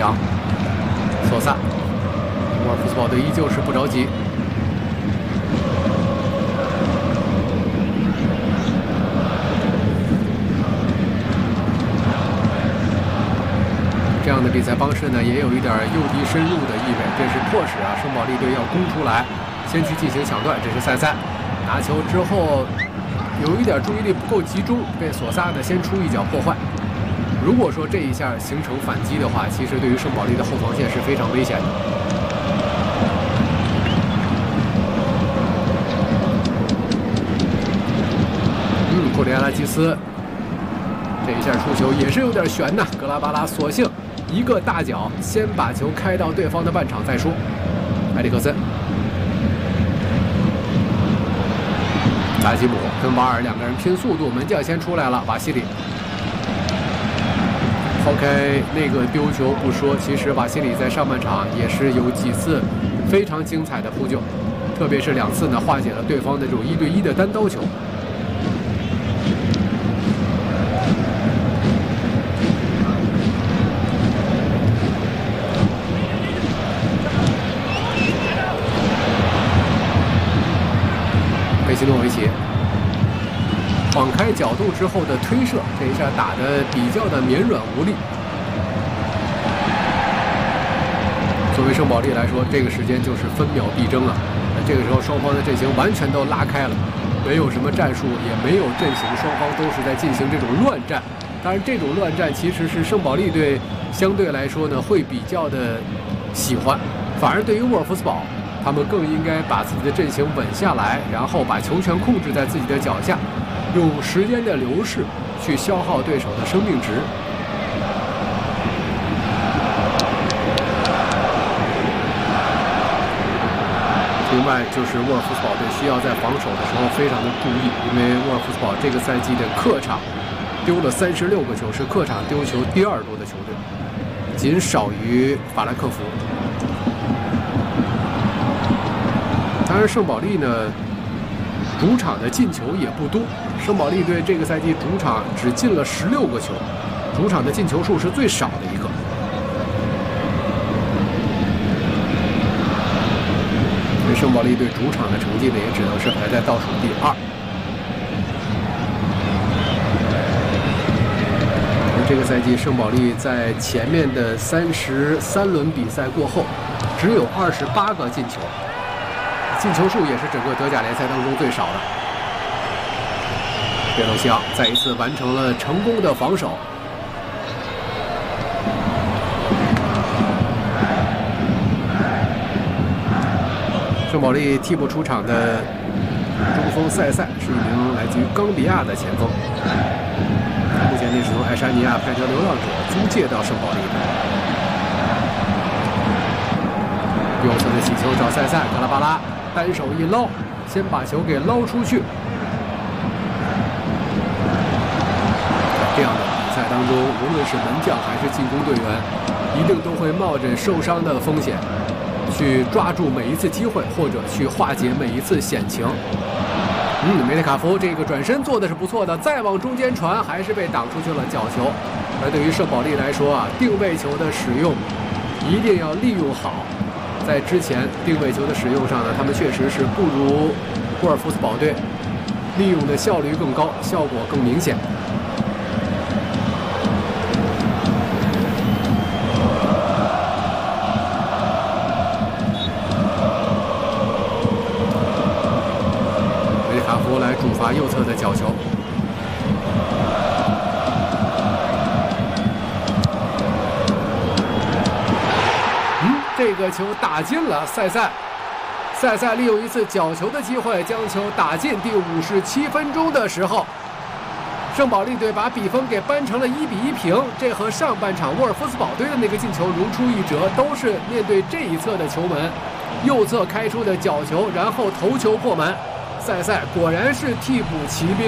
扬，索萨，沃尔夫斯堡队依旧是不着急。这样的比赛方式呢，也有一点诱敌深入的意味，这是迫使圣保利队要攻出来，先去进行抢断。这是塞塞拿球之后，有一点注意力不够集中，被索萨呢先出一脚破坏。如果说这一下形成反击的话，其实对于圣保利的后防线是非常危险的。库里亚拉基斯这一下出球也是有点悬呐，格拉巴拉索性一个大脚，先把球开到对方的半场再说。埃里克森、达吉姆跟瓦尔两个人拼速度，门将先出来了，瓦西里。抛开那个丢球不说，其实瓦西里在上半场也是有几次非常精彩的扑救，特别是2次呢化解了对方的这种1对1的单刀球。贝西诺维奇晃开角度之后的推射，这一下打得比较的绵软无力。作为圣保利来说，这个时间就是分秒必争了。这个时候双方的阵型完全都拉开了，没有什么战术，也没有阵型，双方都是在进行这种乱战。当然，这种乱战其实是圣保利队相对来说呢会比较的喜欢，反而对于沃尔夫斯堡，他们更应该把自己的阵型稳下来，然后把球权控制在自己的脚下，用时间的流逝去消耗对手的生命值。另外就是沃尔夫斯堡队需要在防守的时候非常的注意，因为沃尔夫斯堡这个赛季的客场丢了36个球，是客场丢球第2多的球队，仅少于法兰克福。当然，圣保利呢，主场的进球也不多。圣保利队这个赛季主场只进了16个球，主场的进球数是最少的一个。所以圣保利队主场的成绩呢，也只能是排在倒数第2。而这个赛季，圣保利在前面的33轮比赛过后，只有28个进球。进球数也是整个德甲联赛当中最少的。别洛西奥再一次完成了成功的防守。圣保利替补出场的中锋塞塞是一名来自于冈比亚的前锋，目前是从爱沙尼亚派特流浪者租借到圣保利的。右侧的起球找塞塞，格拉巴拉单手一捞，先把球给捞出去。这样的比赛当中，无论是门将还是进攻队员，一定都会冒着受伤的风险，去抓住每一次机会，或者去化解每一次险情。梅特卡夫这个转身做的是不错的，再往中间传还是被挡出去了角球。而对于圣保利来说啊，定位球的使用一定要利用好。在之前定位球的使用上呢，他们确实是不如沃尔夫斯堡队利用的效率更高，效果更明显。梅卡夫来主罚右侧的角球。这个球打进了，塞塞利用一次角球的机会将球打进。第57分钟的时候，圣保利队把比分给扳成了1比1平。这和上半场沃尔夫斯堡队的那个进球如出一辙，都是面对这一侧的球门，右侧开出的角球，然后头球破门。塞塞果然是替补骑兵。